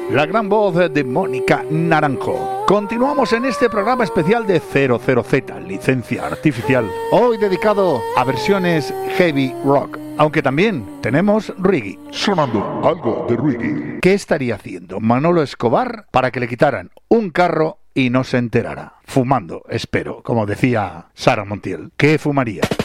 la gran voz de Mónica Naranjo. Continuamos en este programa especial de 00Z, licencia artificial, hoy dedicado a versiones heavy rock, aunque también tenemos reggae. Sonando algo de reggae. ¿Qué estaría haciendo Manolo Escobar para que le quitaran un carro y no se enterara? Fumando, espero, como decía Sara Montiel. ¿Qué fumaría?